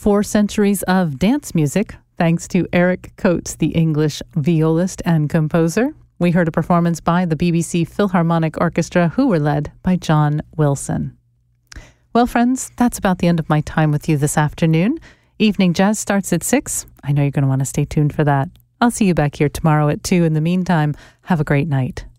4 centuries of dance music, thanks to Eric Coates, the English violist and composer. We heard a performance by the BBC Philharmonic Orchestra, who were led by John Wilson. Well, friends, that's about the end of my time with you this afternoon. Evening Jazz starts at 6. I know you're going to want to stay tuned for that. I'll see you back here tomorrow at 2. In the meantime, have a great night.